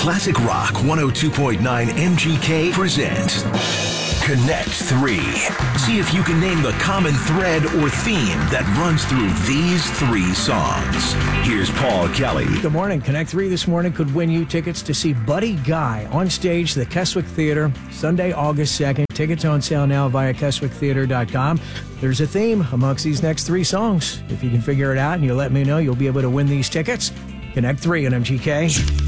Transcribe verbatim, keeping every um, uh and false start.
Classic Rock one oh two point nine M G K presents Connect three. See if you can name the common thread or theme that runs through these three songs. Here's Paul Kelly. Good morning. Connect three this morning could win you tickets to see Buddy Guy on stage at the Keswick Theater, Sunday, August second. Tickets on sale now via keswick theater dot com. There's a theme amongst these next three songs. If you can figure it out and you let me know, you'll be able to win these tickets. Connect three on M G K.